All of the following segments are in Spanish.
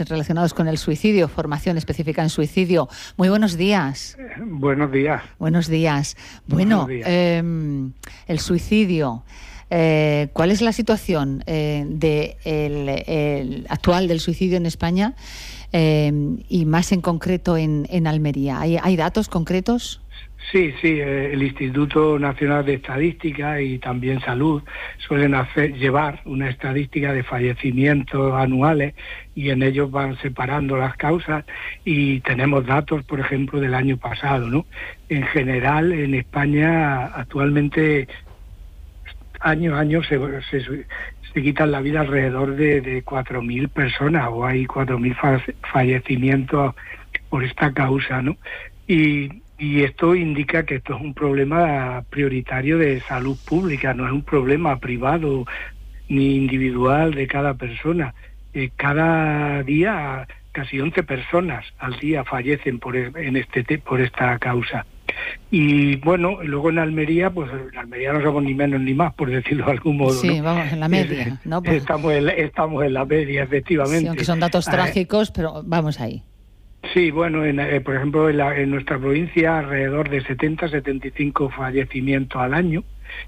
relacionados con el suicidio, formación específica en suicidio. Muy buenos días. Buenos días. Buenos días. Bueno, el suicidio. ¿Cuál es la situación actual del suicidio en España y más en concreto en Almería? ¿Hay datos concretos? Sí, el Instituto Nacional de Estadística y también Salud suelen llevar una estadística de fallecimientos anuales y en ellos van separando las causas y tenemos datos, por ejemplo, del año pasado, ¿no? En general, en España actualmente año a año se quitan la vida alrededor de 4.000 personas o hay 4.000 fallecimientos por esta causa, ¿no? Y esto indica que esto es un problema prioritario de salud pública, no es un problema privado ni individual de cada persona. Cada día casi 11 personas al día fallecen por esta causa. Y bueno, luego en Almería, pues en Almería no somos ni menos ni más, por decirlo de algún modo. Sí, ¿no? Vamos en la media, ¿no? Estamos en la media, efectivamente. Sí, aunque son datos trágicos, pero vamos ahí. Sí, bueno, por ejemplo, en nuestra provincia alrededor de 70-75 fallecimientos al año.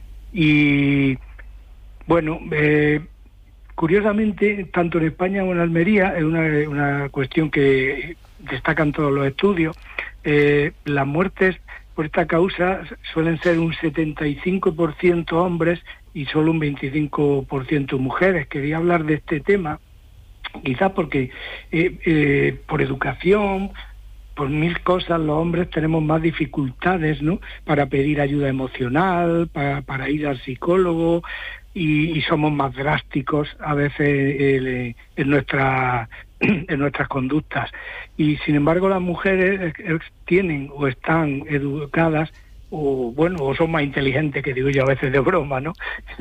Y bueno, curiosamente, tanto en España como en Almería, es una cuestión que destacan todos los estudios, las muertes por esta causa suelen ser un 75% hombres y solo un 25% mujeres. Quería hablar de este tema, quizás porque por educación, por mil cosas, los hombres tenemos más dificultades, ¿no?, para pedir ayuda emocional, para ir al psicólogo, y somos más drásticos a veces en nuestras conductas. Y sin embargo las mujeres tienen o están educadas o son más inteligentes, que digo yo a veces de broma, ¿no?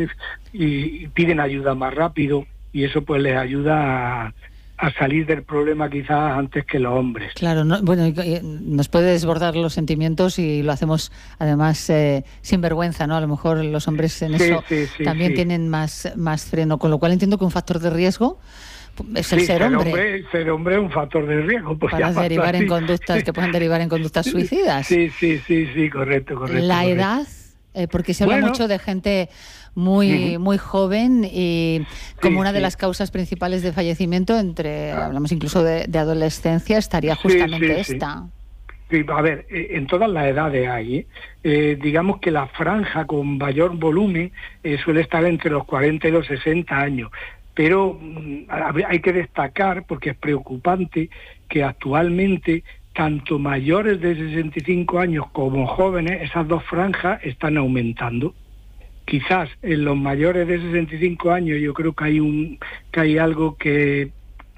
y piden ayuda más rápido y eso pues les ayuda a salir del problema quizás antes que los hombres. Claro, nos puede desbordar los sentimientos y lo hacemos además sin vergüenza, ¿no? A lo mejor los hombres en eso también tienen más freno, con lo cual entiendo que un factor de riesgo es el ser hombre. Ser hombre es un factor de riesgo. Pues para derivar en conductas que puedan derivar en conductas suicidas. Sí, correcto. La edad, porque se habla mucho de gente muy joven y como una de las causas principales de fallecimiento hablamos incluso de adolescencia, estaría justamente esta. Sí, a ver, en todas las edades hay, digamos que la franja con mayor volumen suele estar entre los 40 y los 60 años, pero hay que destacar, porque es preocupante, que actualmente tanto mayores de 65 años como jóvenes, esas dos franjas están aumentando. Quizás en los mayores de 65 años yo creo que hay algo que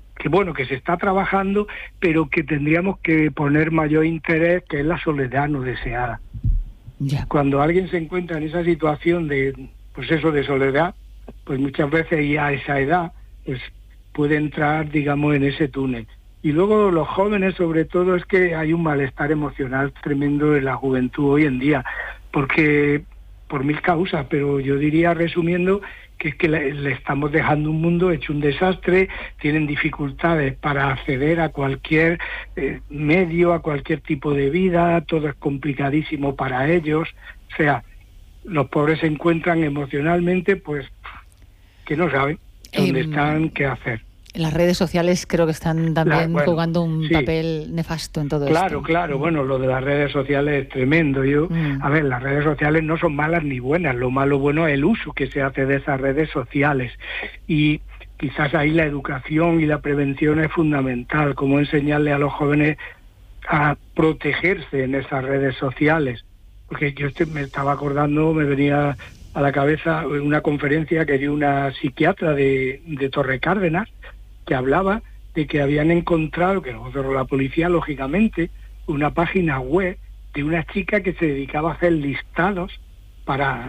se está trabajando, pero que tendríamos que poner mayor interés, que es la soledad no deseada. Ya. Cuando alguien se encuentra en esa situación de soledad, pues muchas veces ya a esa edad pues puede entrar, digamos, en ese túnel. Y luego los jóvenes, sobre todo, es que hay un malestar emocional tremendo en la juventud hoy en día, porque por mil causas, pero yo diría, resumiendo, que es que le estamos dejando un mundo hecho un desastre, tienen dificultades para acceder a cualquier medio, a cualquier tipo de vida, todo es complicadísimo para ellos. O sea, los pobres se encuentran emocionalmente, pues, que no saben dónde están, qué hacer. Las redes sociales creo que están también jugando un papel nefasto en todo esto. Claro, bueno, lo de las redes sociales es tremendo. A ver, las redes sociales no son malas ni buenas, lo bueno es el uso que se hace de esas redes sociales. Y quizás ahí la educación y la prevención es fundamental, como enseñarle a los jóvenes a protegerse en esas redes sociales. Porque yo me estaba acordando, me venía a la cabeza una conferencia que dio una psiquiatra de Torrecárdenas, que hablaba de que habían encontrado, que lo cerró la policía, lógicamente, una página web de una chica que se dedicaba a hacer listados para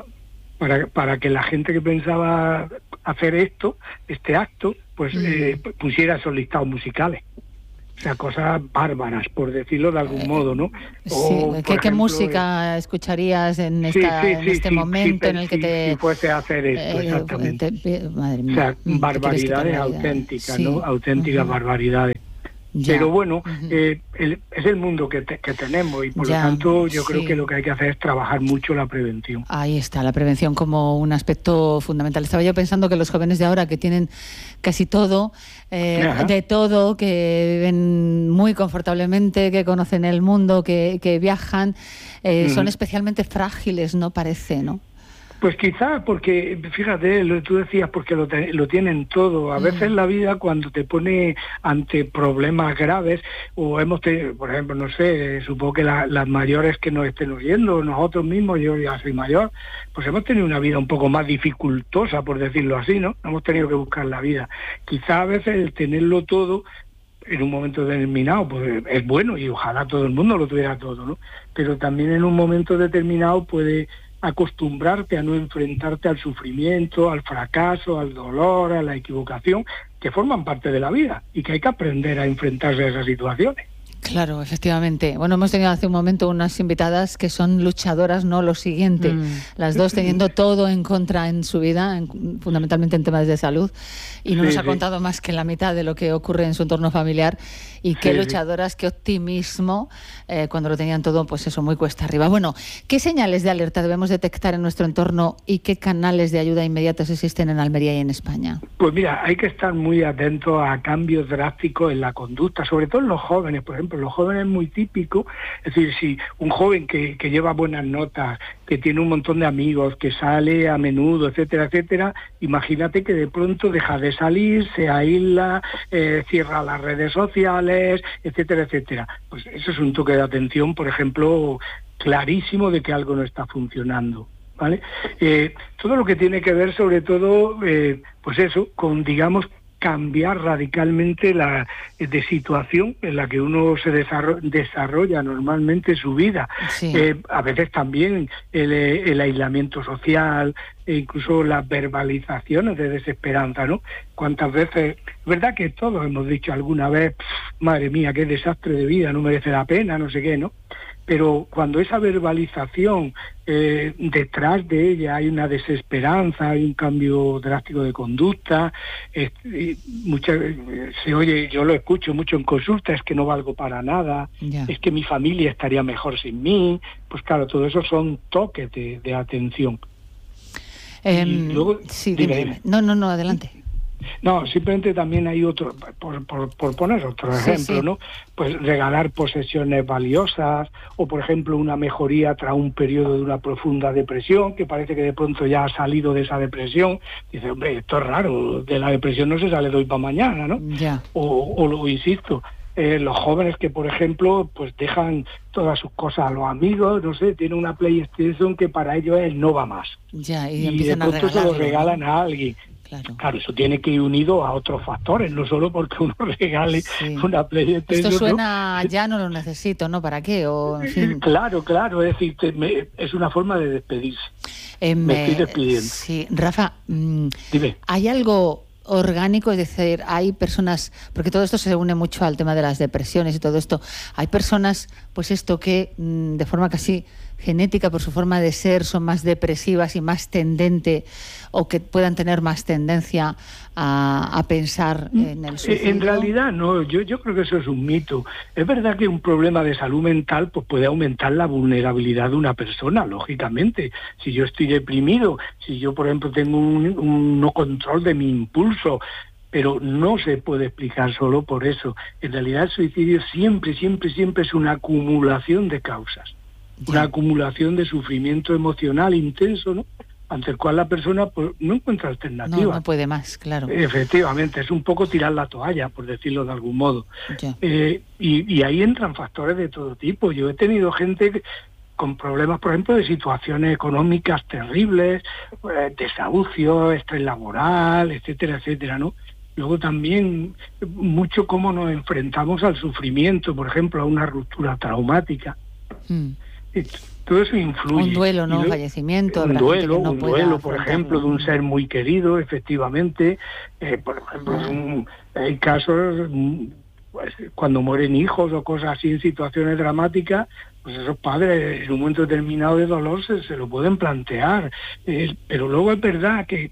que la gente que pensaba hacer este acto, pues pusiera esos listados musicales. O sea, cosas bárbaras, por decirlo de algún modo, ¿no? O, ¿Qué música escucharías en este momento en el que si fuese a hacer esto, exactamente. Madre mía. O sea, barbaridades auténticas, ¿no? Auténticas barbaridades. Ya. Pero bueno, es el mundo que tenemos y por lo tanto yo creo que lo que hay que hacer es trabajar mucho la prevención. Ahí está, la prevención como un aspecto fundamental. Estaba yo pensando que los jóvenes de ahora que tienen casi todo, de todo, que viven muy confortablemente, que conocen el mundo, que viajan, son especialmente frágiles, ¿no? Parece, ¿no? Pues quizá porque, fíjate, tú decías porque lo tienen todo. A veces la vida cuando te pone ante problemas graves, o hemos tenido, por ejemplo, no sé, supongo que las mayores que nos estén oyendo, nosotros mismos, yo ya soy mayor, pues hemos tenido una vida un poco más dificultosa, por decirlo así, ¿no? Hemos tenido que buscar la vida. Quizá a veces el tenerlo todo en un momento determinado pues es bueno y ojalá todo el mundo lo tuviera todo, ¿no? Pero también en un momento determinado puede acostumbrarte a no enfrentarte al sufrimiento, al fracaso, al dolor, a la equivocación, que forman parte de la vida y que hay que aprender a enfrentarse a esas situaciones. Claro, efectivamente. Bueno, hemos tenido hace un momento unas invitadas que son luchadoras, no lo siguiente. Las dos teniendo todo en contra en su vida, fundamentalmente en temas de salud, y no nos ha contado más que la mitad de lo que ocurre en su entorno familiar. Y qué luchadoras, qué optimismo, cuando lo tenían todo, pues eso, muy cuesta arriba. Bueno, ¿qué señales de alerta debemos detectar en nuestro entorno y qué canales de ayuda inmediatos existen en Almería y en España? Pues mira, hay que estar muy atentos a cambios drásticos en la conducta, sobre todo en los jóvenes, por ejemplo. Los jóvenes es muy típico, es decir, si un joven que lleva buenas notas, que tiene un montón de amigos, que sale a menudo, etcétera, etcétera, imagínate que de pronto deja de salir, se aísla, cierra las redes sociales, etcétera, etcétera. Pues eso es un toque de atención, por ejemplo, clarísimo de que algo no está funcionando, ¿vale? Todo lo que tiene que ver sobre todo, pues eso, con, digamos, cambiar radicalmente de situación en la que uno se desarrolla normalmente su vida. A veces también el aislamiento social e incluso las verbalizaciones de desesperanza, ¿no? Cuántas veces, es verdad que todos hemos dicho alguna vez, madre mía, qué desastre de vida, no merece la pena, no sé qué, ¿no? Pero cuando esa verbalización, detrás de ella hay una desesperanza, hay un cambio drástico de conducta, se oye, yo lo escucho mucho en consulta, es que no valgo para nada, es que mi familia estaría mejor sin mí, pues claro, todo eso son toques de atención. Y luego, dime. No, adelante. No, simplemente también hay otro, por poner otro ejemplo, ¿no? Pues regalar posesiones valiosas, o por ejemplo una mejoría tras un periodo de una profunda depresión, que parece que de pronto ya ha salido de esa depresión. Dice, hombre, esto es raro, de la depresión no se sale de hoy para mañana, ¿no? O lo insisto, los jóvenes que, por ejemplo, pues dejan todas sus cosas a los amigos, no sé, tienen una PlayStation que para ellos es no va más. Y de pronto se lo regalan a alguien. Claro, eso tiene que ir unido a otros factores, no solo porque uno regale una PlayStation. Esto suena, ¿no? Ya no lo necesito, ¿no? ¿Para qué? O, en fin. Claro, es decir, es una forma de despedirse. Me estoy despidiendo. Sí, Rafa, dime. ¿Hay algo orgánico? Es decir, hay personas, porque todo esto se une mucho al tema de las depresiones y todo esto, hay personas, pues esto que de forma casi genética, por su forma de ser, son más depresivas y más tendente, o que puedan tener más tendencia a pensar en el suicidio. En realidad no, yo creo que eso es un mito. Es verdad que un problema de salud mental pues puede aumentar la vulnerabilidad de una persona, lógicamente. Si yo estoy deprimido, si yo por ejemplo tengo un no control de mi impulso, pero no se puede explicar solo por eso. En realidad el suicidio siempre es una acumulación de causas. Una acumulación de sufrimiento emocional intenso, ¿no? Ante el cual la persona pues, no encuentra alternativa. No puede más, claro. Efectivamente, es un poco tirar la toalla, por decirlo de algún modo. Y ahí entran factores de todo tipo. Yo he tenido gente con problemas, por ejemplo, de situaciones económicas terribles, desahucio, estrés laboral, etcétera, etcétera, ¿no? Luego también mucho cómo nos enfrentamos al sufrimiento, por ejemplo, a una ruptura traumática. Todo eso influye. Un duelo, ¿no? Un fallecimiento. Un duelo, por ejemplo, de un ser muy querido, efectivamente. Por ejemplo, hay casos pues, cuando mueren hijos o cosas así en situaciones dramáticas, pues esos padres en un momento determinado de dolor se lo pueden plantear. Pero luego es verdad que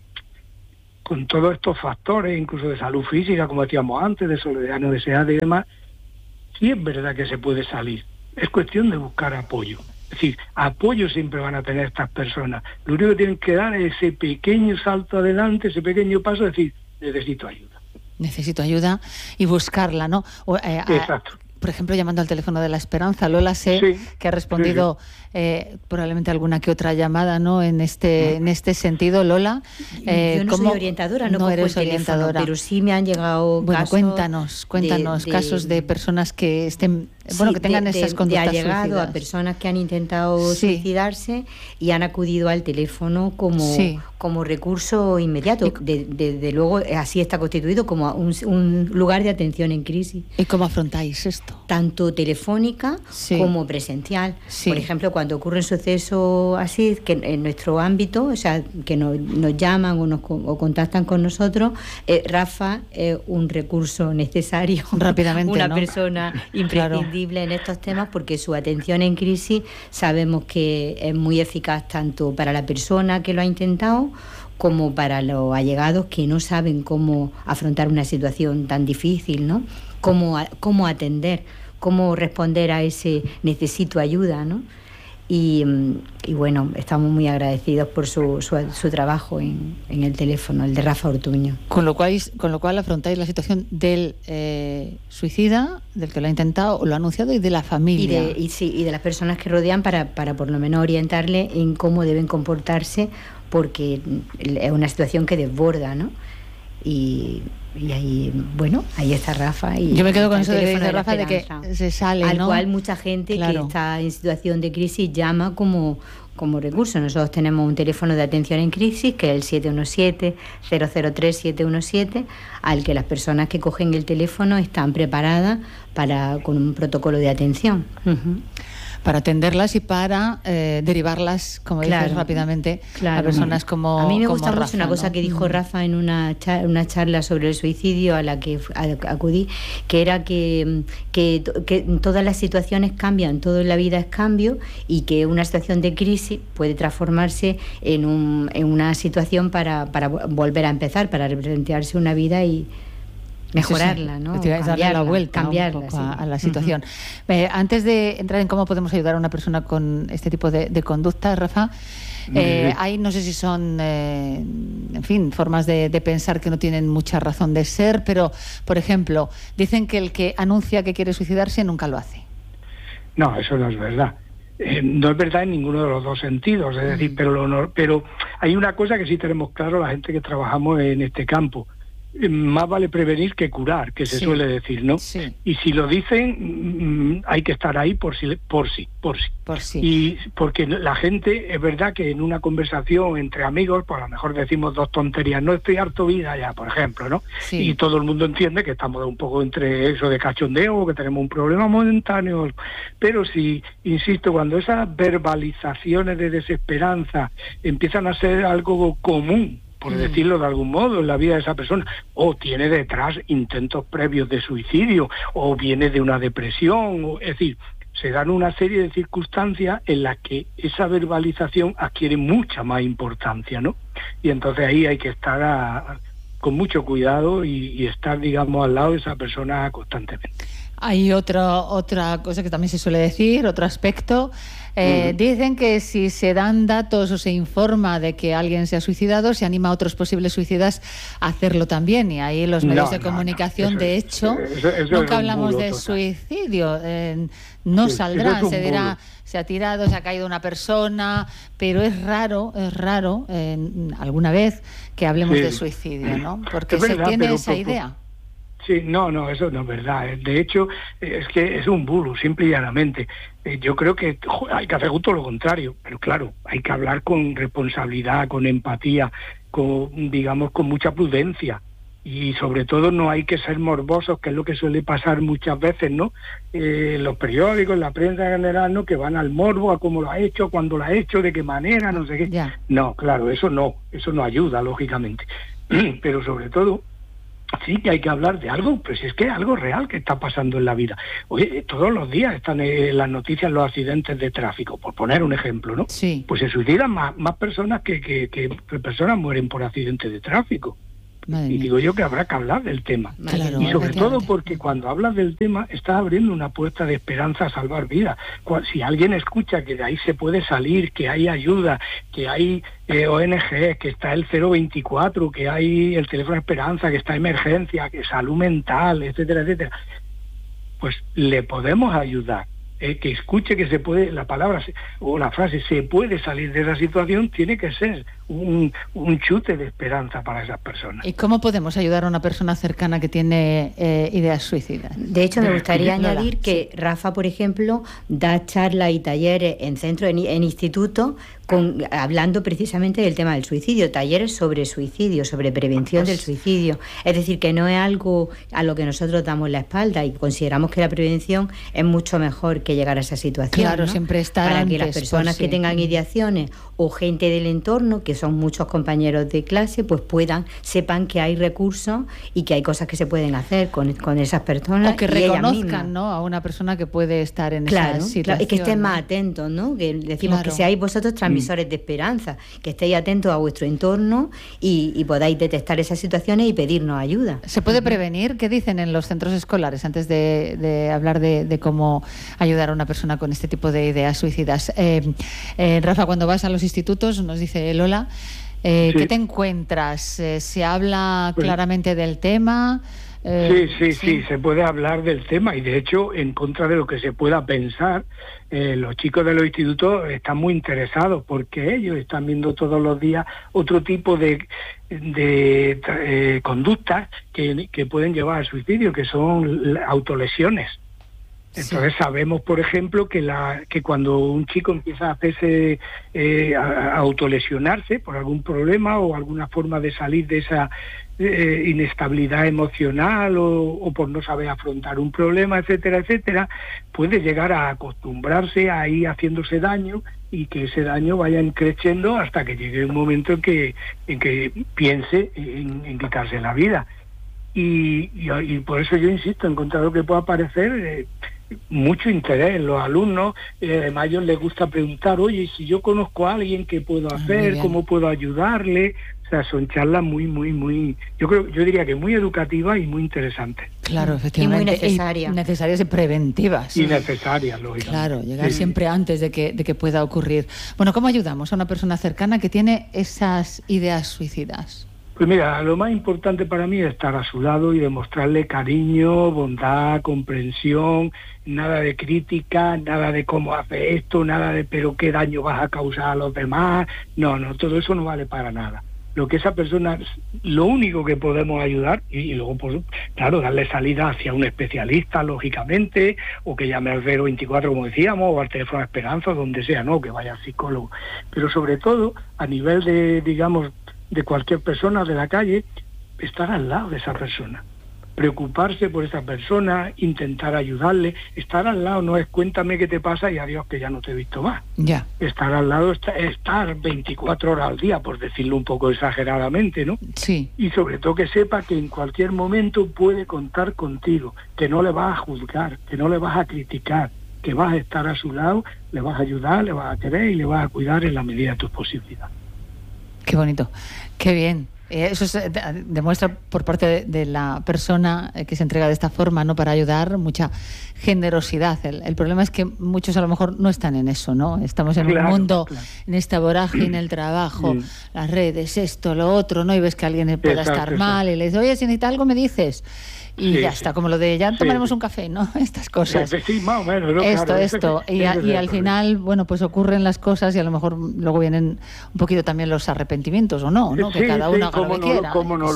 con todos estos factores, incluso de salud física, como decíamos antes, de soledad no deseada y demás, sí es verdad que se puede salir. Es cuestión de buscar apoyo. Es decir, apoyo siempre van a tener estas personas. Lo único que tienen que dar es ese pequeño salto adelante, ese pequeño paso, es decir, necesito ayuda. Necesito ayuda y buscarla, ¿no? Exacto. Por ejemplo, llamando al teléfono de la Esperanza. Lola sé que ha respondido probablemente alguna que otra llamada, ¿no? En este sentido, Lola. Yo no soy orientadora, no eres orientadora, pero sí me han llegado casos. Cuéntanos casos de personas que estén, que tengan esas conductas suicidas. Ha llegado suicidas. a personas que han intentado suicidarse y han acudido al teléfono como recurso inmediato. Desde luego, así está constituido como un lugar de atención en crisis. ¿Y cómo afrontáis esto? Tanto telefónica como presencial. Por ejemplo, cuando ocurre un suceso así, que en nuestro ámbito, o sea, que nos llaman o contactan con nosotros, Rafa es un recurso necesario. Rápidamente, una persona imprescindible en estos temas, porque su atención en crisis sabemos que es muy eficaz tanto para la persona que lo ha intentado como para los allegados que no saben cómo afrontar una situación tan difícil, ¿no? Cómo atender, cómo responder a ese necesito ayuda, ¿no? Y bueno, estamos muy agradecidos por su trabajo en el teléfono, el de Rafa Ortuño. Con lo cual afrontáis la situación del suicida, del que lo ha intentado o lo ha anunciado, y de la familia. Y de las personas que rodean para por lo menos orientarle en cómo deben comportarse, porque es una situación que desborda, ¿no? Y ahí, bueno, ahí está Rafa. Y yo me quedo con eso de que dice Rafa, de que se sale, al ¿no? cual mucha gente que está en situación de crisis llama como recurso. Nosotros tenemos un teléfono de atención en crisis, que es el 717-003-717, al que las personas que cogen el teléfono están preparadas con un protocolo de atención. Para atenderlas y para derivarlas, como dices, rápidamente a personas como Rafa. A mí me gusta mucho Rafa, una cosa que dijo Rafa en una charla sobre el suicidio a la que acudí, que era que todas las situaciones cambian, todo en la vida es cambio, y que una situación de crisis puede transformarse en una situación para volver a empezar, para replantearse una vida y mejorarla, ¿no? Darle la vuelta, cambiarla, un poco a la situación. Antes de entrar en cómo podemos ayudar a una persona con este tipo de conductas, Rafa, hay, no sé si son, formas de pensar que no tienen mucha razón de ser, pero, por ejemplo, dicen que el que anuncia que quiere suicidarse nunca lo hace. No, eso no es verdad. No es verdad en ninguno de los dos sentidos, es decir, pero hay una cosa que sí tenemos claro la gente que trabajamos en este campo. Más vale prevenir que curar, que se suele decir, ¿no? Sí. Y si lo dicen, hay que estar ahí por sí. Y porque la gente, es verdad que en una conversación entre amigos, pues a lo mejor decimos dos tonterías, no estoy harto vida ya, por ejemplo, ¿no? Sí. Y todo el mundo entiende que estamos un poco entre eso de cachondeo, que tenemos un problema momentáneo. Pero si, insisto, cuando esas verbalizaciones de desesperanza empiezan a ser algo común, por decirlo de algún modo, en la vida de esa persona, o tiene detrás intentos previos de suicidio, o viene de una depresión, es decir, se dan una serie de circunstancias en las que esa verbalización adquiere mucha más importancia, ¿no? Y entonces ahí hay que estar con mucho cuidado y estar, digamos, al lado de esa persona constantemente. Hay otra cosa que también se suele decir, otro aspecto. Dicen que si se dan datos o se informa de que alguien se ha suicidado, se anima a otros posibles suicidas a hacerlo también. Y ahí los medios de comunicación, de hecho, nunca hablamos de suicidio. No saldrán, se dirá, se ha tirado, se ha caído una persona, pero es raro alguna vez que hablemos de suicidio, ¿no? Porque se tiene esa idea. Sí, no, eso no es verdad. De hecho, es que es un bulo, simple y llanamente. Yo creo que hay que hacer justo lo contrario, pero claro, hay que hablar con responsabilidad, con empatía, con mucha prudencia. Y sobre todo no hay que ser morbosos, que es lo que suele pasar muchas veces, ¿no? Los periódicos, la prensa en general, ¿no? Que van al morbo, a cómo lo ha hecho, cuándo lo ha hecho, de qué manera, no sé qué. No, claro, eso no ayuda, lógicamente. Pero sobre todo sí que hay que hablar de algo, pues es que es algo real que está pasando en la vida. Oye, todos los días están en las noticias los accidentes de tráfico, por poner un ejemplo, ¿no? Sí. Pues se suicidan más personas que personas mueren por accidentes de tráfico. Y digo yo que habrá que hablar del tema. Claro, y sobre todo porque cuando hablas del tema estás abriendo una puerta de esperanza a salvar vidas. Si alguien escucha que de ahí se puede salir, que hay ayuda, que hay ONG, que está el 024, que hay el teléfono de esperanza, que está emergencia, que salud mental, etcétera, etcétera, pues le podemos ayudar. Que escuche que se puede, la palabra o la frase se puede salir de esa situación, tiene que ser un chute de esperanza para esas personas. ¿Y cómo podemos ayudar a una persona cercana que tiene ideas suicidas? De hecho, me gustaría añadir que Rafa, por ejemplo, da charlas y talleres en centros, en institutos, hablando precisamente del tema del suicidio, talleres sobre suicidio, sobre prevención del suicidio. Es decir, que no es algo a lo que nosotros damos la espalda y consideramos que la prevención es mucho mejor que llegar a esa situación. Claro, ¿no? Siempre estar para antes, que las personas que tengan ideaciones o gente del entorno, que son muchos compañeros de clase, pues sepan que hay recursos y que hay cosas que se pueden hacer con esas personas. O que reconozcan, ¿no?, a una persona que puede estar en esa situación. Claro, y que estén más atentos, ¿no? Que decimos que seáis vosotros transmisores de esperanza, que estéis atentos a vuestro entorno y podáis detectar esas situaciones y pedirnos ayuda. ¿Se puede prevenir? ¿Qué dicen en los centros escolares antes de hablar de cómo ayudar a una persona con este tipo de ideas suicidas? Rafa, cuando vas a los institutos, nos dice Lola, ¿qué te encuentras? ¿Se habla claramente del tema? Sí, se puede hablar del tema y de hecho, en contra de lo que se pueda pensar, los chicos de los institutos están muy interesados porque ellos están viendo todos los días otro tipo de conductas que pueden llevar al suicidio, que son autolesiones. Entonces sabemos, por ejemplo, que cuando un chico empieza a hacerse a autolesionarse por algún problema o alguna forma de salir de esa inestabilidad emocional o por no saber afrontar un problema, etcétera, etcétera, puede llegar a acostumbrarse a ir haciéndose daño y que ese daño vaya creciendo hasta que llegue un momento en que piense en quitarse la vida. Y por eso yo insisto, en contra de lo que pueda parecer, mucho interés en los alumnos. Además a ellos les gusta preguntar, oye, si yo conozco a alguien, ¿qué puedo hacer? ¿Cómo puedo ayudarle? O sea, son charlas muy, yo diría que muy educativas y muy interesantes. Claro, efectivamente. Y muy necesarias. Y necesarias y preventivas. Y necesarias, lógicamente. Claro, llegar siempre antes de que pueda ocurrir. Bueno, ¿cómo ayudamos a una persona cercana que tiene esas ideas suicidas? Pues mira, lo más importante para mí es estar a su lado y demostrarle cariño, bondad, comprensión, nada de crítica, nada de cómo hace esto, nada de pero qué daño vas a causar a los demás. No, todo eso no vale para nada. Lo que esa persona, lo único que podemos ayudar, y luego, pues, claro, darle salida hacia un especialista, lógicamente, o que llame al 024, como decíamos, o al teléfono de Esperanza, donde sea, no, que vaya al psicólogo. Pero sobre todo, a nivel de, digamos, de cualquier persona de la calle, estar al lado de esa persona, preocuparse por esa persona, intentar ayudarle. Estar al lado no es cuéntame qué te pasa y adiós que ya no te he visto más. Ya. Estar al lado es estar 24 horas al día, por decirlo un poco exageradamente, ¿no? Sí. Y sobre todo que sepa que en cualquier momento puede contar contigo, que no le vas a juzgar, que no le vas a criticar, que vas a estar a su lado, le vas a ayudar, le vas a querer y le vas a cuidar en la medida de tus posibilidades. Qué bonito, qué bien. Eso demuestra por parte de la persona que se entrega de esta forma, ¿no?, para ayudar, mucha generosidad. El problema es que muchos a lo mejor no están en eso, ¿no? Estamos en un mundo, en esta vorágine, el trabajo, las redes, esto, lo otro, ¿no? Y ves que alguien pueda estar mal y le dices, oye, si necesitas algo me dices. Y ya está, como lo de ya tomaremos un café, ¿no? Estas cosas. Sí, más o menos. ¿No? Esto. Y al final, bueno, pues ocurren las cosas y a lo mejor luego vienen un poquito también los arrepentimientos, ¿o no? Que cada uno haga lo que quiera. Cómo no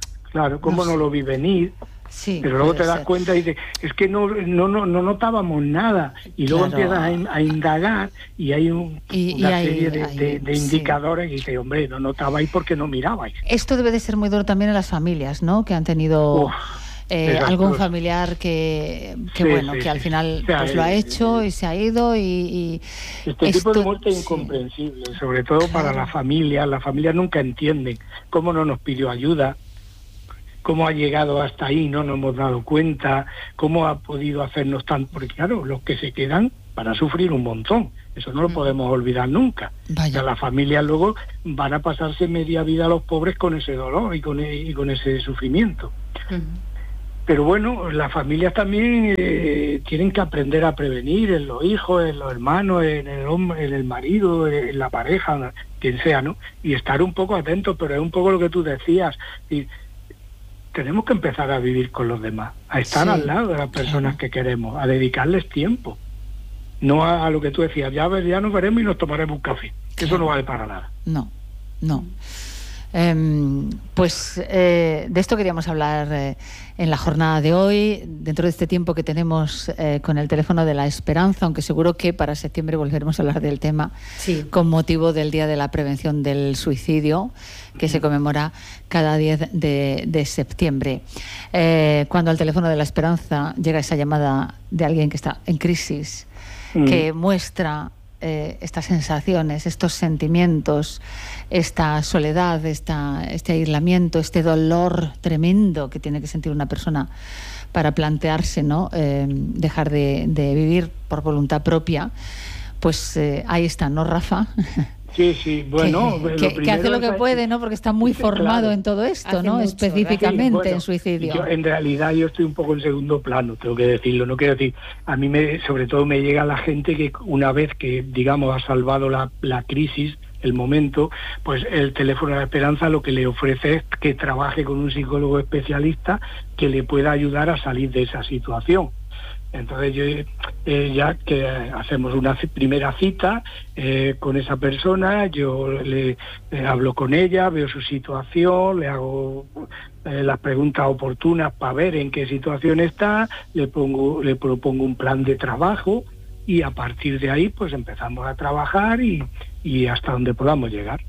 lo vi venir. Sí, pero luego te das cuenta y dices, es que no notábamos nada. Y luego empiezas a indagar y hay una serie de indicadores y dices, hombre, no notabais porque no mirabais. Esto debe de ser muy duro también en las familias, ¿no? Que han tenido... algún familiar que al final pues lo ha hecho y se ha ido y este tipo de muerte es incomprensible, sobre todo para la familia. Las familias nunca entienden cómo no nos pidió ayuda cómo ha llegado hasta ahí, no nos hemos dado cuenta, cómo ha podido hacernos tan... Porque claro, los que se quedan van a sufrir un montón, eso no lo podemos olvidar nunca. O sea, las familias luego van a pasarse media vida los pobres con ese dolor y con ese sufrimiento. Pero bueno, las familias también tienen que aprender a prevenir en los hijos, en los hermanos, en el hombre, en el marido, en la pareja, quien sea, ¿no? Y estar un poco atentos, pero es un poco lo que tú decías. Y tenemos que empezar a vivir con los demás, a estar al lado de las personas que queremos, a dedicarles tiempo. No a lo que tú decías, ya nos veremos y nos tomaremos un café. Eso no vale para nada. No. Pues de esto queríamos hablar en la jornada de hoy, dentro de este tiempo que tenemos con el teléfono de la esperanza, aunque seguro que para septiembre volveremos a hablar del tema, con motivo del Día de la Prevención del Suicidio, que se conmemora cada 10 de septiembre. Cuando al teléfono de la esperanza llega esa llamada de alguien que está en crisis, que muestra estas sensaciones, estos sentimientos, esta soledad, este aislamiento, este dolor tremendo que tiene que sentir una persona para plantearse, ¿no? Dejar de vivir por voluntad propia, pues ahí está, ¿no, Rafa? Sí, bueno... que hace lo que puede, ¿no? Porque está muy formado en todo esto, ¿no? Específicamente en suicidio. En realidad yo estoy un poco en segundo plano, tengo que decirlo. No quiero decir, a mí sobre todo me llega la gente que una vez que, digamos, ha salvado la crisis, el momento, pues el teléfono de la esperanza lo que le ofrece es que trabaje con un psicólogo especialista que le pueda ayudar a salir de esa situación. Entonces yo ya que hacemos una primera cita con esa persona, yo le hablo con ella, veo su situación, le hago las preguntas oportunas para ver en qué situación está, le propongo un plan de trabajo y a partir de ahí pues empezamos a trabajar y hasta donde podamos llegar.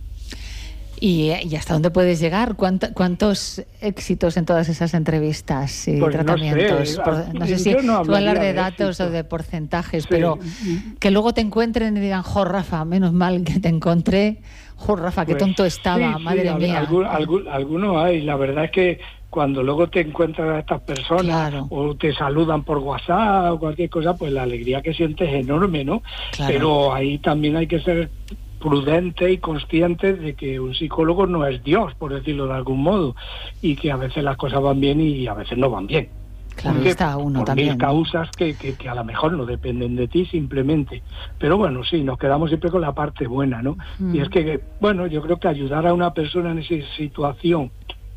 ¿Y hasta dónde puedes llegar? ¿Cuántos éxitos en todas esas entrevistas y tratamientos? No sé si tú hablar de datos o de porcentajes, pero que luego te encuentren y digan, jo, Rafa, menos mal que te encontré, jo, Rafa, qué tonto estaba, madre mía. Algunos hay, la verdad es que cuando luego te encuentras a estas personas o te saludan por WhatsApp o cualquier cosa, pues la alegría que sientes es enorme, ¿no? Claro. Pero ahí también hay que ser prudente y consciente de que un psicólogo no es Dios, por decirlo de algún modo, y que a veces las cosas van bien y a veces no van bien. Claro, está uno por también. Mil causas que a lo mejor no dependen de ti simplemente. Pero bueno, sí, nos quedamos siempre con la parte buena, ¿no? Y es que, bueno, yo creo que ayudar a una persona en esa situación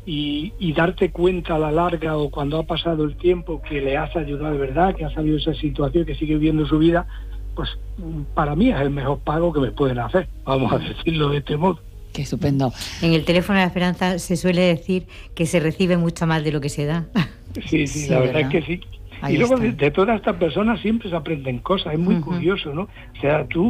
y darte cuenta a la larga o cuando ha pasado el tiempo que le has ayudado de verdad, que ha salido de esa situación, que sigue viviendo su vida, pues para mí es el mejor pago que me pueden hacer, vamos a decirlo de este modo. Qué estupendo. En el teléfono de la esperanza se suele decir que se recibe mucho más de lo que se da. Sí, la verdad es que sí. Ahí y luego de todas estas personas siempre se aprenden cosas, es muy curioso, ¿no? O sea, tú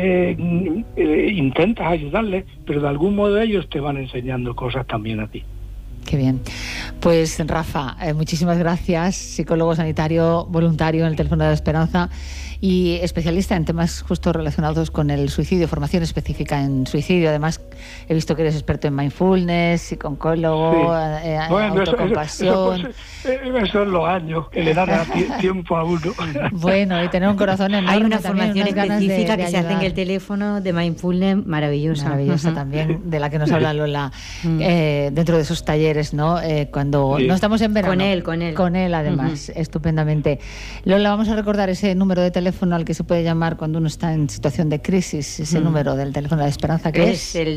intentas ayudarles, pero de algún modo ellos te van enseñando cosas también a ti. Qué bien. Pues Rafa, muchísimas gracias, psicólogo sanitario voluntario en el teléfono de la esperanza y especialista en temas justo relacionados con el suicidio, formación específica en suicidio. Además, he visto que eres experto en mindfulness, psicólogo, autocompasión. Esos son los años que le dan tiempo a uno. Bueno, y tener un corazón enorme. Hay una formación específica que se hace en el teléfono de mindfulness maravillosa también, de la que nos habla Lola dentro de esos talleres, ¿no? Cuando no estamos en verano. Con él además, estupendamente. Lola, vamos a recordar ese número de teléfono al que se puede llamar cuando uno está en situación de crisis, ese número del teléfono de la esperanza, que es el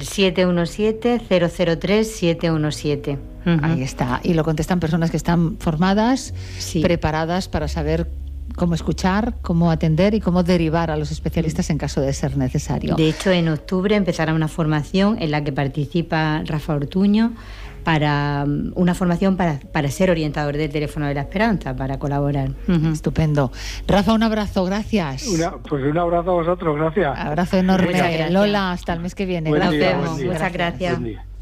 717-003-717. Ahí está, y lo contestan personas que están formadas, preparadas para saber cómo escuchar, cómo atender y cómo derivar a los especialistas en caso de ser necesario. De hecho, en octubre empezará una formación en la que participa Rafa Ortuño, para una formación para ser orientador del teléfono de la esperanza, para colaborar. Estupendo. Rafa, un abrazo, gracias. Pues un abrazo a vosotros, gracias. Abrazo enorme. Lola, hasta el mes que viene. Gracias. Muchas gracias.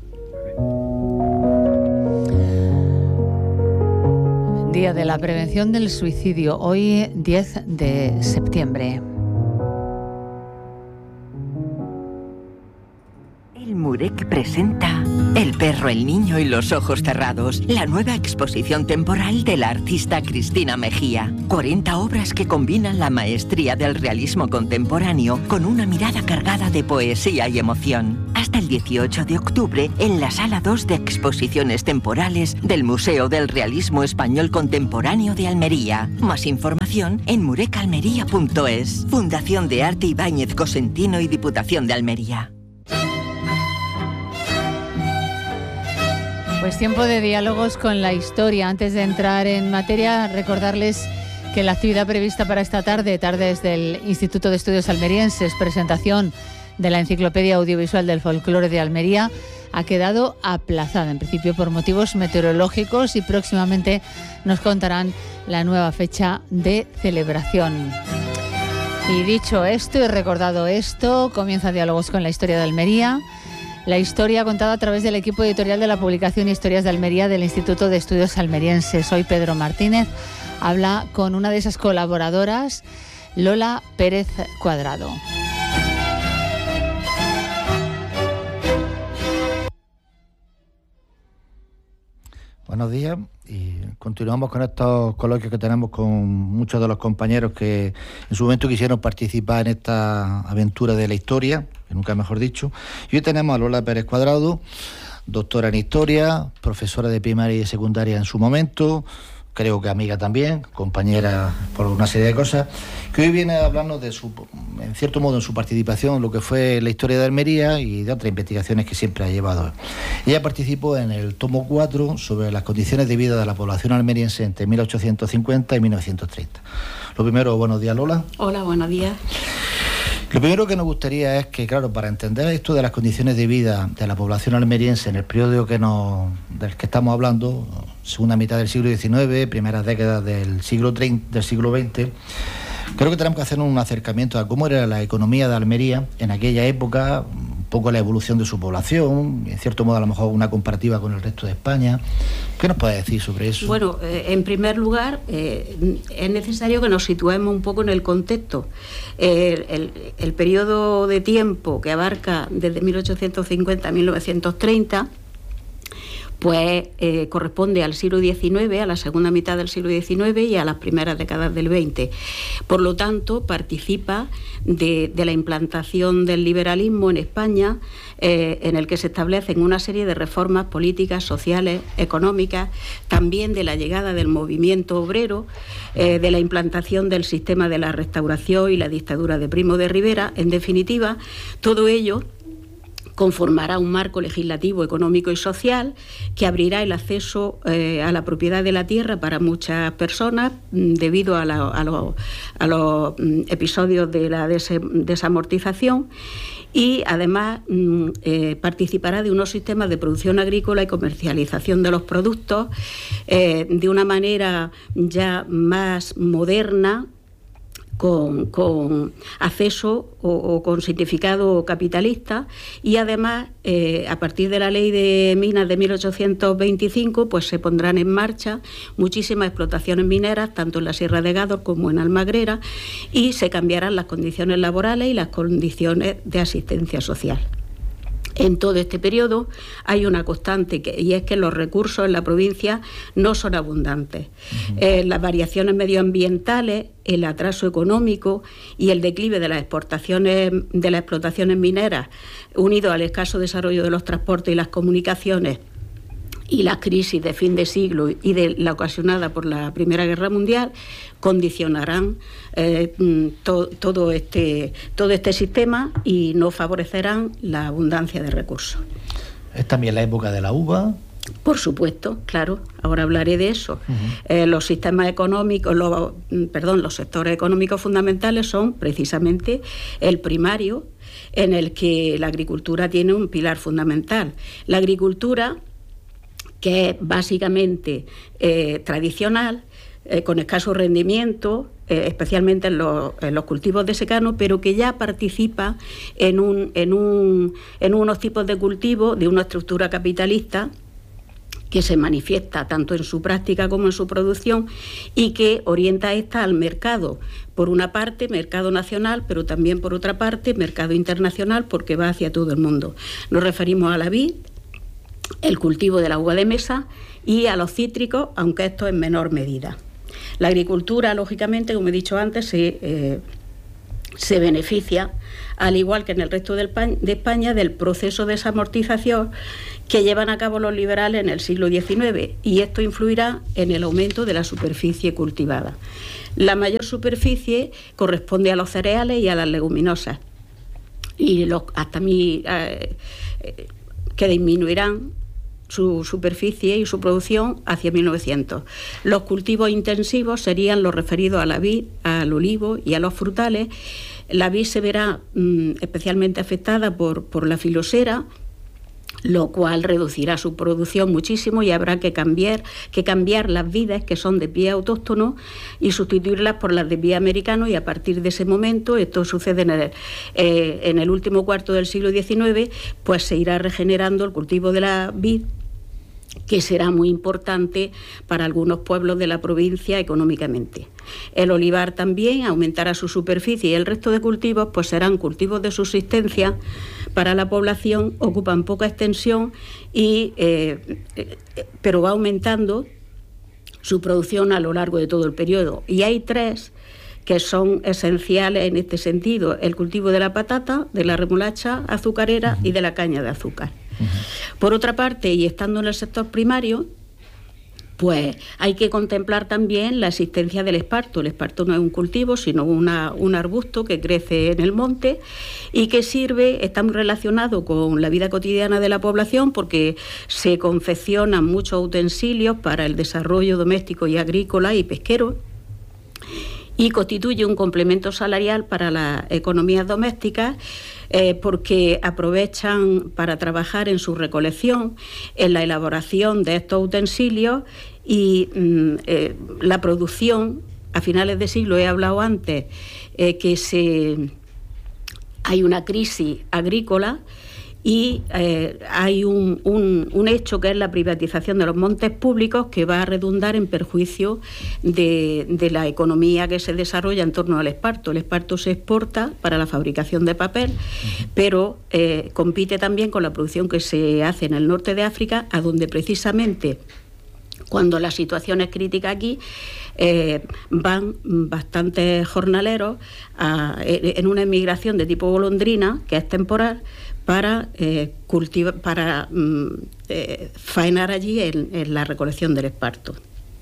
Día de la Prevención del Suicidio, hoy 10 de septiembre. MUREC presenta El perro, el niño y los ojos cerrados, la nueva exposición temporal de la artista Cristina Mejía. 40 obras que combinan la maestría del realismo contemporáneo con una mirada cargada de poesía y emoción. Hasta el 18 de octubre en la Sala 2 de Exposiciones Temporales del Museo del Realismo Español Contemporáneo de Almería. Más información en murecalmería.es. Fundación de Arte Ibáñez Cosentino y Diputación de Almería. Pues tiempo de diálogos con la historia. Antes de entrar en materia, recordarles que la actividad prevista para esta tardes del Instituto de Estudios Almerienses, presentación de la Enciclopedia Audiovisual del Folclore de Almería, ha quedado aplazada, en principio por motivos meteorológicos, y próximamente nos contarán la nueva fecha de celebración. Y dicho esto y recordado esto, comienza Diálogos con la Historia de Almería. La historia contada a través del equipo editorial de la publicación Historias de Almería del Instituto de Estudios Almerienses. Soy Pedro Martínez, habla con una de esas colaboradoras, Lola Pérez Cuadrado. Buenos días, y continuamos con estos coloquios que tenemos con muchos de los compañeros que en su momento quisieron participar en esta aventura de la historia, que nunca mejor dicho. Y hoy tenemos a Lola Pérez Cuadrado, doctora en historia, profesora de primaria y de secundaria en su momento, creo que amiga también, compañera por una serie de cosas, que hoy viene a hablarnos de en cierto modo, en su participación en lo que fue la historia de Almería y de otras investigaciones que siempre ha llevado. Ella participó en el tomo 4 sobre las condiciones de vida de la población almeriense entre 1850 y 1930. Lo primero, buenos días, Lola. Hola, buenos días. Lo primero que nos gustaría es que, claro, para entender esto de las condiciones de vida de la población almeriense en el periodo del que estamos hablando, segunda mitad del siglo XIX, primeras décadas del siglo XX, creo que tenemos que hacer un acercamiento a cómo era la economía de Almería en aquella época, un poco la evolución de su población, en cierto modo a lo mejor una comparativa con el resto de España. ¿Qué nos puede decir sobre eso? Bueno, en primer lugar, es necesario que nos situemos un poco en el contexto. El periodo de tiempo que abarca desde 1850 a 1930, pues corresponde al siglo XIX, a la segunda mitad del siglo XIX y a las primeras décadas del XX. Por lo tanto, participa de la implantación del liberalismo en España, en el que se establecen una serie de reformas políticas, sociales, económicas, también de la llegada del movimiento obrero, de la implantación del sistema de la Restauración y la dictadura de Primo de Rivera. En definitiva, todo ello conformará un marco legislativo, económico y social que abrirá el acceso a la propiedad de la tierra para muchas personas debido a los episodios de la desamortización, y además participará de unos sistemas de producción agrícola y comercialización de los productos de una manera ya más moderna, con acceso o con significado capitalista, y además a partir de la ley de minas de 1825 pues se pondrán en marcha muchísimas explotaciones mineras tanto en la Sierra de Gádor como en Almagrera, y se cambiarán las condiciones laborales y las condiciones de asistencia social. En todo este periodo hay una constante, y es que los recursos en la provincia no son abundantes. Las variaciones medioambientales, el atraso económico y el declive de las exportaciones, de las explotaciones mineras, unidos al escaso desarrollo de los transportes y las comunicaciones, y las crisis de fin de siglo y de la ocasionada por la Primera Guerra Mundial, condicionarán todo este sistema y no favorecerán la abundancia de recursos. ¿Es también la época de la uva? Por supuesto, claro, ahora hablaré de eso. Los sistemas económicos, los sectores económicos fundamentales son precisamente el primario, en el que la agricultura tiene un pilar fundamental. La agricultura, que es básicamente tradicional, con escaso rendimiento, especialmente en los cultivos de secano, pero que ya participa en unos tipos de cultivo de una estructura capitalista que se manifiesta tanto en su práctica como en su producción y que orienta esta al mercado. Por una parte, mercado nacional, pero también por otra parte, mercado internacional, porque va hacia todo el mundo. Nos referimos a la vid, el cultivo de la uva de mesa y a los cítricos, aunque esto en menor medida. La agricultura, lógicamente, como he dicho antes, se beneficia, al igual que en el resto de España, del proceso de desamortización que llevan a cabo los liberales en el siglo XIX, y esto influirá en el aumento de la superficie cultivada. La mayor superficie corresponde a los cereales y a las leguminosas, y que disminuirán su superficie y su producción hacia 1900. Los cultivos intensivos serían los referidos a la vid, al olivo y a los frutales. La vid se verá especialmente afectada por la filosera, lo cual reducirá su producción muchísimo y habrá que cambiar las vides, que son de pie autóctono, y sustituirlas por las de pie americano, y a partir de ese momento, esto sucede en el último cuarto del siglo XIX, pues se irá regenerando el cultivo de la vid, que será muy importante para algunos pueblos de la provincia económicamente. El olivar también aumentará su superficie, y el resto de cultivos pues serán cultivos de subsistencia para la población, ocupan poca extensión pero va aumentando su producción a lo largo de todo el periodo. Y hay tres que son esenciales en este sentido: el cultivo de la patata, de la remolacha azucarera y de la caña de azúcar. Por otra parte, y estando en el sector primario, pues hay que contemplar también la existencia del esparto. El esparto no es un cultivo, sino un arbusto que crece en el monte y que está muy relacionado con la vida cotidiana de la población, porque se confeccionan muchos utensilios para el desarrollo doméstico y agrícola y pesquero, y constituye un complemento salarial para las economías domésticas, porque aprovechan para trabajar en su recolección, en la elaboración de estos utensilios y la producción. A finales de siglo, he hablado antes, hay una crisis agrícola y hay un hecho, que es la privatización de los montes públicos, que va a redundar en perjuicio de la economía que se desarrolla en torno al esparto. El esparto se exporta para la fabricación de papel, pero compite también con la producción que se hace en el norte de África, a donde precisamente, cuando la situación es crítica aquí, van bastantes jornaleros en una emigración de tipo golondrina, que es temporal, para faenar allí en la recolección del esparto.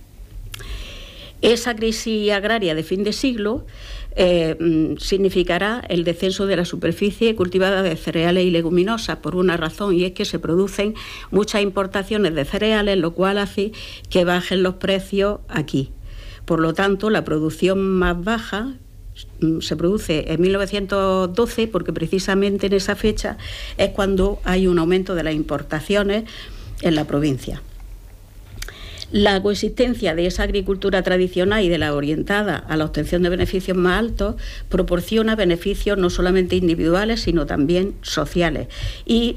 Esa crisis agraria de fin de siglo significará el descenso de la superficie cultivada de cereales y leguminosas, por una razón, y es que se producen muchas importaciones de cereales, lo cual hace que bajen los precios aquí. Por lo tanto, la producción más baja se produce en 1912, porque precisamente en esa fecha es cuando hay un aumento de las importaciones en la provincia. La coexistencia de esa agricultura tradicional y de la orientada a la obtención de beneficios más altos proporciona beneficios no solamente individuales, sino también sociales, y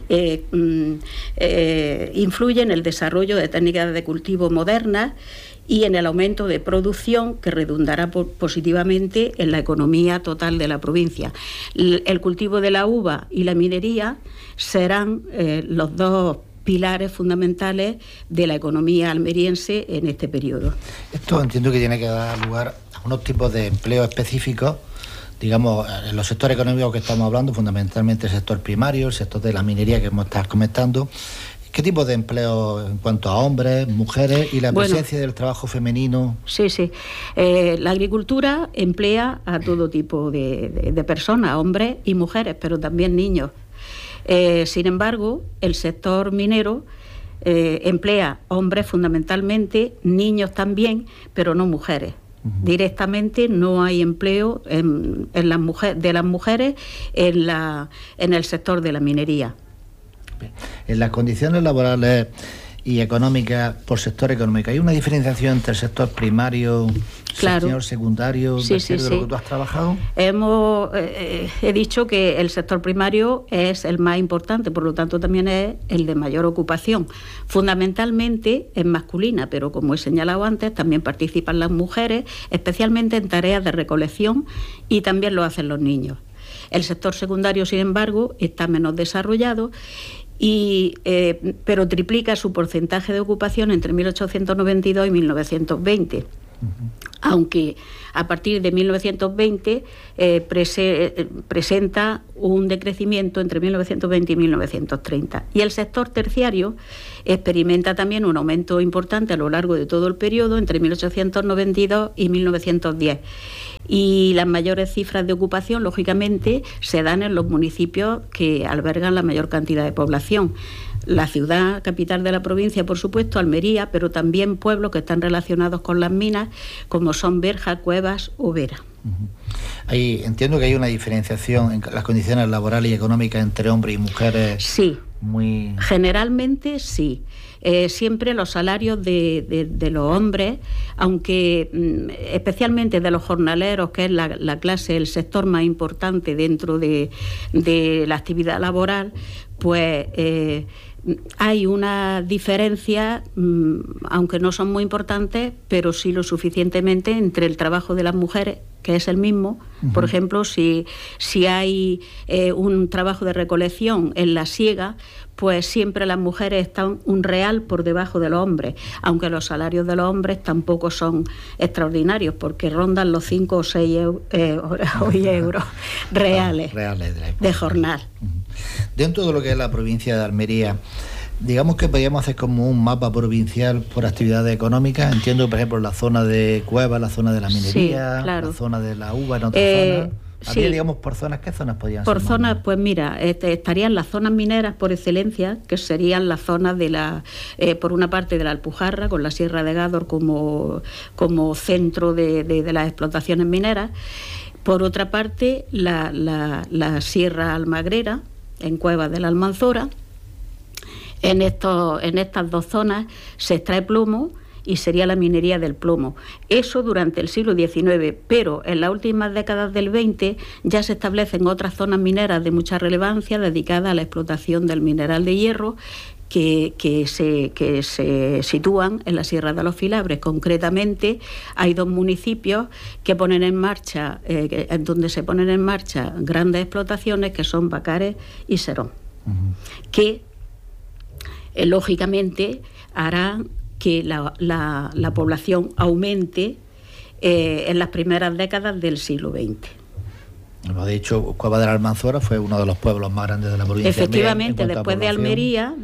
influye en el desarrollo de técnicas de cultivo modernas y en el aumento de producción, que redundará positivamente en la economía total de la provincia. El cultivo de la uva y la minería serán los dos pilares fundamentales de la economía almeriense en este periodo. Esto entiendo que tiene que dar lugar a unos tipos de empleos específicos, digamos, en los sectores económicos que estamos hablando, fundamentalmente el sector primario, el sector de la minería que hemos estado comentando. ¿Qué tipo de empleo en cuanto a hombres, mujeres y la presencia del trabajo femenino? Sí. La agricultura emplea a todo tipo de personas, hombres y mujeres, pero también niños. Sin embargo, el sector minero emplea hombres fundamentalmente, niños también, pero no mujeres. Directamente no hay empleo de las mujeres en el sector de la minería. En las condiciones laborales y económicas por sector económico, ¿hay una diferenciación entre el sector primario, sector secundario, terciario, de lo que tú has trabajado? He dicho que el sector primario es el más importante, por lo tanto también es el de mayor ocupación. Fundamentalmente es masculina, pero como he señalado antes, también participan las mujeres, especialmente en tareas de recolección, y también lo hacen los niños. El sector secundario, sin embargo, está menos desarrollado, pero triplica su porcentaje de ocupación entre 1892 y 1920. Aunque a partir de 1920 presenta un decrecimiento entre 1920 y 1930. Y el sector terciario experimenta también un aumento importante a lo largo de todo el periodo entre 1892 y 1910. Y las mayores cifras de ocupación, lógicamente, se dan en los municipios que albergan la mayor cantidad de población. La ciudad capital de la provincia, por supuesto, Almería, pero también pueblos que están relacionados con las minas, como son Berja, Cuevas o Vera. Ahí entiendo que hay una diferenciación en las condiciones laborales y económicas entre hombres y mujeres. Sí, generalmente sí. Siempre los salarios de los hombres, aunque especialmente de los jornaleros, que es la clase, el sector más importante dentro de la actividad laboral, pues hay una diferencia, aunque no son muy importantes, pero sí lo suficientemente entre el trabajo de las mujeres, que es el mismo. Por ejemplo, si hay un trabajo de recolección en la siega, pues siempre las mujeres están un real por debajo de los hombres, aunque los salarios de los hombres tampoco son extraordinarios, porque rondan los 5 o 6 euros reales de jornal. Dentro de lo que es la provincia de Almería, digamos que podríamos hacer como un mapa provincial por actividades económicas. Entiendo, por ejemplo, la zona de Cuevas, la zona de la minería, la zona de la uva en otra zona. Habría, digamos, por zonas, ¿qué zonas podrían ser? Por zonas, pues mira, estarían las zonas mineras por excelencia, que serían las zonas por una parte de la Alpujarra, con la Sierra de Gádor como centro de las explotaciones mineras. Por otra parte, la Sierra Almagrera, en Cuevas de la Almanzora. En estas dos zonas se extrae plomo y sería la minería del plomo. Eso durante el siglo XIX, pero en las últimas décadas del XX ya se establecen otras zonas mineras de mucha relevancia dedicadas a la explotación del mineral de hierro, que se sitúan en la Sierra de los Filabres. Concretamente, hay 2 municipios que ponen en marcha, donde se ponen en marcha grandes explotaciones, que son Bacares y Serón, que lógicamente harán que la población aumente en las primeras décadas del siglo XX. De hecho, Cuevas de la Almanzora fue uno de los pueblos más grandes de la provincia. Efectivamente, después de Almería,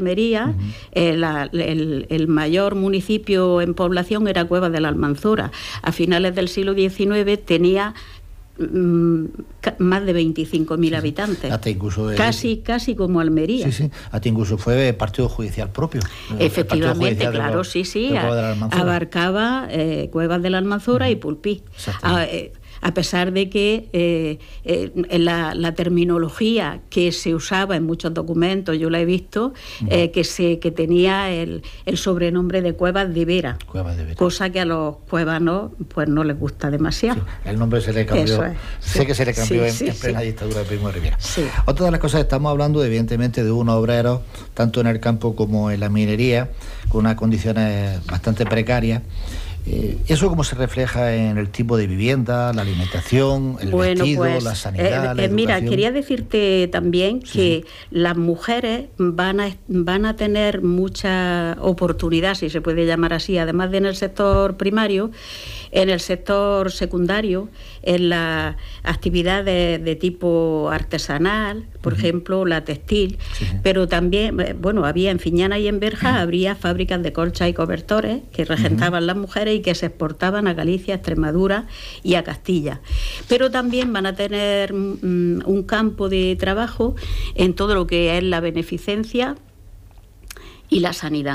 el mayor municipio en población era Cuevas de la Almanzora. A finales del siglo XIX tenía más de 25.000 habitantes. Hasta incluso casi como Almería. Hasta incluso fue partido judicial propio. Efectivamente, claro, abarcaba Cuevas de la Almanzora y Pulpí. A pesar de que la terminología que se usaba en muchos documentos, yo la he visto, que tenía el sobrenombre de Cuevas de Vera, cosa que a los cuevanos pues no les gusta demasiado. Sí, el nombre se le cambió, que se le cambió en plena dictadura de Primo de Rivera. Otra de las cosas, estamos hablando evidentemente de unos obreros, tanto en el campo como en la minería, con unas condiciones bastante precarias. ¿Eso cómo se refleja en el tipo de vivienda, la alimentación, el vestido, la sanidad, la educación? Mira, quería decirte también que las mujeres van a tener mucha oportunidad, si se puede llamar así, además de en el sector primario, en el sector secundario, en las actividades de tipo artesanal, por ejemplo, la textil, pero también, había en Fiñana y en Berja, habría fábricas de colchas y cobertores que regentaban las mujeres y que se exportaban a Galicia, Extremadura y a Castilla. Pero también van a tener un campo de trabajo en todo lo que es la beneficencia y la sanidad.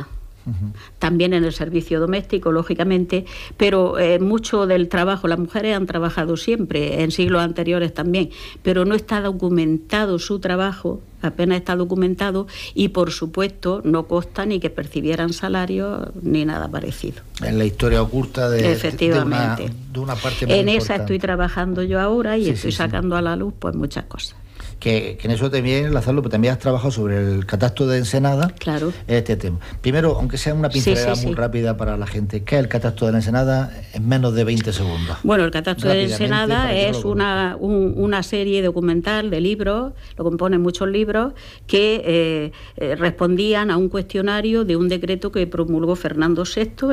también en el servicio doméstico, lógicamente, pero mucho del trabajo, las mujeres han trabajado siempre, en siglos anteriores también, pero no está documentado su trabajo, apenas está documentado, y por supuesto no consta ni que percibieran salarios ni nada parecido. En la historia oculta efectivamente, de una parte muy en importante. esa estoy trabajando yo ahora y estoy sacando a la luz pues muchas cosas. Que en eso también, Lázaro, pues también has trabajado sobre el catastro de Ensenada. Claro. Este tema. Primero, aunque sea una pincelada muy rápida para la gente, ¿qué es el catastro de la Ensenada en menos de 20 segundos? Bueno, el catastro de Ensenada es una serie documental de libros, lo componen muchos libros, que respondían a un cuestionario de un decreto que promulgó Fernando VI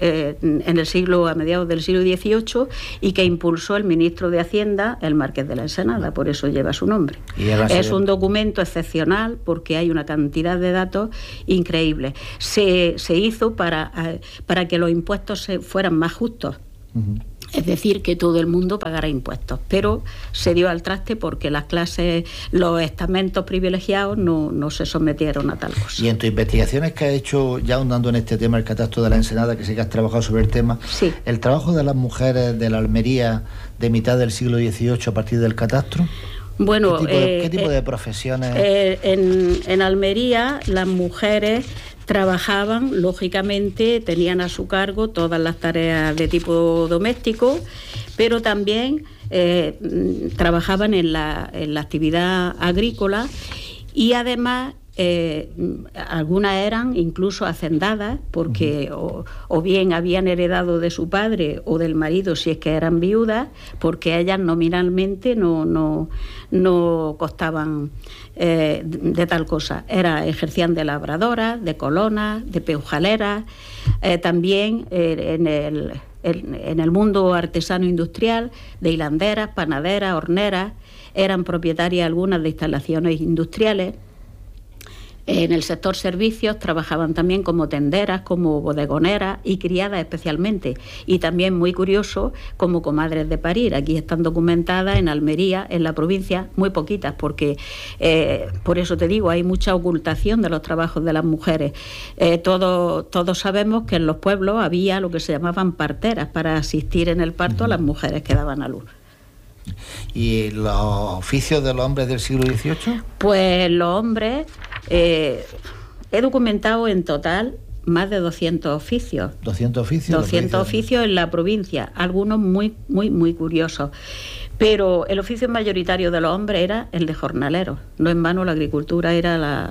en el siglo, a mediados del siglo XVIII, y que impulsó el ministro de Hacienda, el Marqués de la Ensenada, por eso lleva su nombre. Es un documento excepcional porque hay una cantidad de datos increíbles. Se hizo para que los impuestos fueran más justos. Es decir, que todo el mundo pagara impuestos, pero se dio al traste porque las clases, los estamentos privilegiados no se sometieron a tal cosa. Y en tus investigaciones que has hecho, ya ahondando en este tema, el catastro de la Ensenada, que sé que has trabajado sobre el tema, el trabajo de las mujeres de la Almería de mitad del siglo XVIII a partir del catastro. Bueno, ¿Qué tipo de profesiones? En Almería las mujeres trabajaban, lógicamente, tenían a su cargo todas las tareas de tipo doméstico, pero también trabajaban en la actividad agrícola y además algunas eran incluso hacendadas porque o bien habían heredado de su padre o del marido si es que eran viudas, porque ellas nominalmente no costaban de tal cosa. Ejercían de labradoras, de colonas, de peujaleras, también en el mundo artesano industrial, de hilanderas, panaderas, horneras, eran propietarias algunas de instalaciones industriales. En el sector servicios trabajaban también como tenderas, como bodegoneras y criadas especialmente, y también, muy curioso, como comadres de parir. Aquí están documentadas en Almería, en la provincia, muy poquitas, porque por eso te digo, hay mucha ocultación de los trabajos de las mujeres. Todos sabemos que en los pueblos había lo que se llamaban parteras para asistir en el parto a las mujeres que daban a luz. ¿Y los oficios de los hombres del siglo XVIII? Pues los hombres, he documentado en total más de 200 oficios. ¿200 oficios? 200 oficios en la provincia, algunos muy, muy, muy curiosos. Pero el oficio mayoritario de los hombres era el de jornaleros. No en vano la agricultura era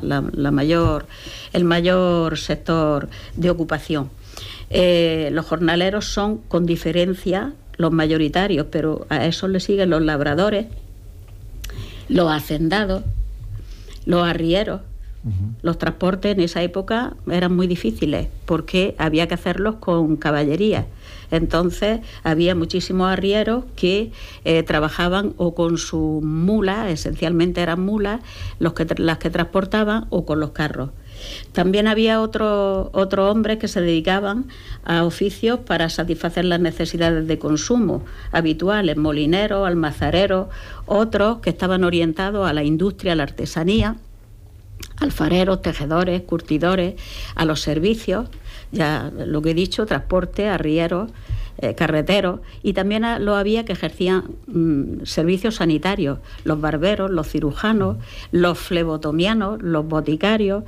el mayor sector de ocupación. Los jornaleros son, con diferencia, los mayoritarios, pero a esos le siguen los labradores, los hacendados, los arrieros. Los transportes en esa época eran muy difíciles porque había que hacerlos con caballería. Entonces había muchísimos arrieros que trabajaban o con sus mulas, esencialmente eran mulas las que transportaban, o con los carros. También había otros hombres que se dedicaban a oficios para satisfacer las necesidades de consumo habituales, molineros, almazareros, otros que estaban orientados a la industria, a la artesanía, alfareros, tejedores, curtidores, a los servicios, ya lo que he dicho, transporte, arrieros, carreteros, y también lo había que ejercían servicios sanitarios, los barberos, los cirujanos, los flebotomianos, los boticarios,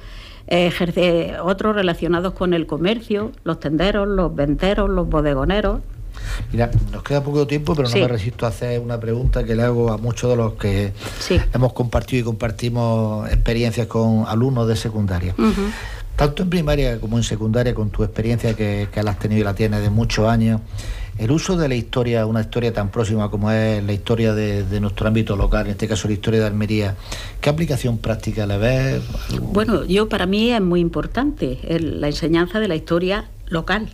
otros relacionados con el comercio, los tenderos, los venteros, los bodegoneros. Mira, nos queda poco tiempo, pero no me resisto a hacer una pregunta que le hago a muchos de los que hemos compartido y compartimos experiencias con alumnos de secundaria. Tanto en primaria como en secundaria, con tu experiencia que la has tenido y la tienes de muchos años, el uso de la historia, una historia tan próxima como es la historia de nuestro ámbito local, en este caso la historia de Almería, ¿qué aplicación práctica le ves? Bueno, para mí es muy importante la enseñanza de la historia local.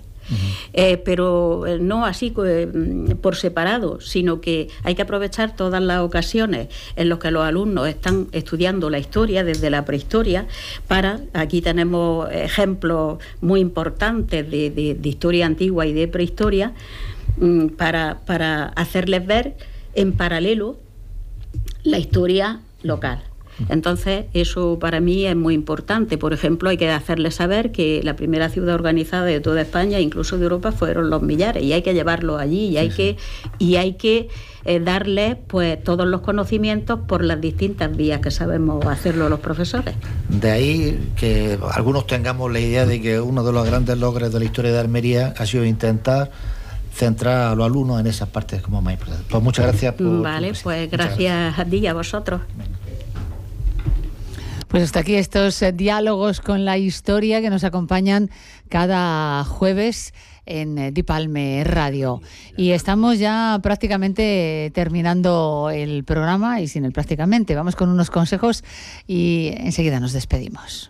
Pero no así por separado, sino que hay que aprovechar todas las ocasiones en las que los alumnos están estudiando la historia desde la prehistoria. Aquí tenemos ejemplos muy importantes de historia antigua y de prehistoria, para hacerles ver en paralelo la historia local. Entonces, eso para mí es muy importante. Por ejemplo, hay que hacerles saber que la primera ciudad organizada de toda España, incluso de Europa, fueron Los Millares, y hay que llevarlo allí, y hay que darles pues todos los conocimientos por las distintas vías que sabemos hacerlo los profesores. De ahí que algunos tengamos la idea de que uno de los grandes logros de la historia de Almería ha sido intentar centrar a los alumnos en esas partes como más importantes. Pues muchas gracias por... Vale, pues gracias a ti y a vosotros. Pues hasta aquí estos diálogos con la historia que nos acompañan cada jueves en Dipalme Radio. Y estamos ya prácticamente terminando el programa, y sin el prácticamente. Vamos con unos consejos y enseguida nos despedimos.